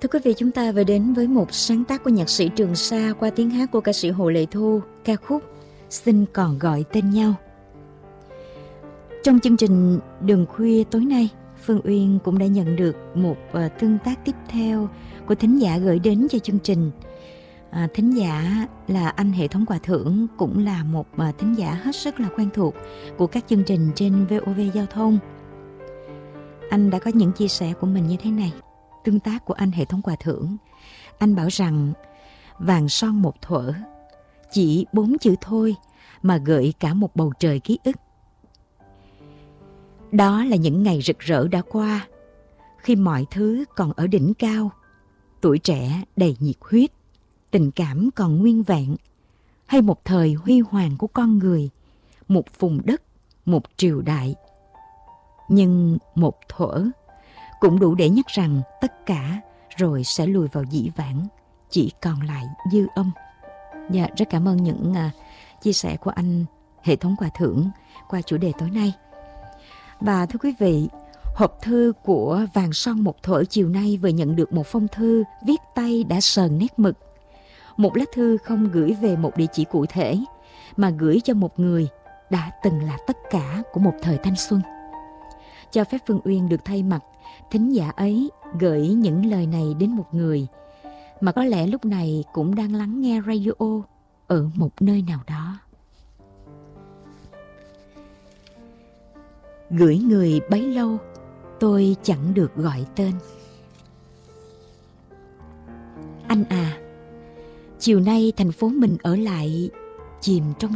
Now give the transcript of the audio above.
Thưa quý vị, chúng ta vừa đến với một sáng tác của nhạc sĩ Trường Sa qua tiếng hát của ca sĩ Hồ Lệ Thu, ca khúc Xin Còn Gọi Tên Nhau. Trong chương trình Đường Khuya tối nay, Phương Uyên cũng đã nhận được một tương tác tiếp theo của thính giả gửi đến cho chương trình. Thính giả là anh Hệ Thống Quà Thưởng, cũng là một thính giả hết sức là quen thuộc của các chương trình trên VOV Giao thông. Anh đã có những chia sẻ của mình như thế này. Tương tác của anh Hệ Thống Quà Thưởng. Anh bảo rằng vàng son một thuở, chỉ 4 chữ thôi mà gợi cả một bầu trời ký ức. Đó là những ngày rực rỡ đã qua, khi mọi thứ còn ở đỉnh cao, tuổi trẻ đầy nhiệt huyết, tình cảm còn nguyên vẹn, hay một thời huy hoàng của con người, một vùng đất, một triều đại. Nhưng một thuở cũng đủ để nhắc rằng tất cả rồi sẽ lùi vào dĩ vãng, chỉ còn lại dư âm. Dạ, rất cảm ơn những chia sẻ của anh Hệ Thống Quà Thưởng qua chủ đề tối nay. Và thưa quý vị, hộp thư của Vàng Son Một Thuở chiều nay vừa nhận được một phong thư viết tay đã sờn nét mực. Một lá thư không gửi về một địa chỉ cụ thể, mà gửi cho một người đã từng là tất cả của một thời thanh xuân. Cho phép Phương Uyên được thay mặt thính giả ấy gửi những lời này đến một người mà có lẽ lúc này cũng đang lắng nghe radio ở một nơi nào đó. Gửi người bấy lâu, tôi chẳng được gọi tên. Anh à, chiều nay thành phố mình ở lại chìm trong